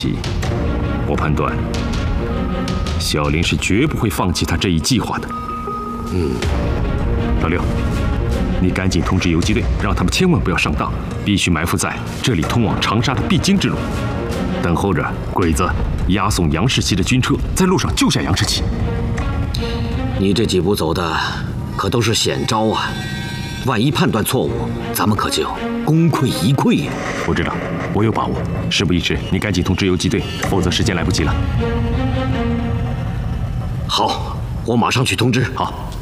我判断，小林是绝不会放弃他这一计划的。老六，你赶紧通知游击队，让他们千万不要上当，必须埋伏在这里通往长沙的必经之路，等候着鬼子押送杨世奇的军车，在路上救下杨世奇。 你这几步走的可都是险招啊！万一判断错误，咱们可就功亏一篑呀！ 我知道，我有把握。事不宜迟，你赶紧通知游击队，否则时间来不及了。 好，我马上去通知。 好。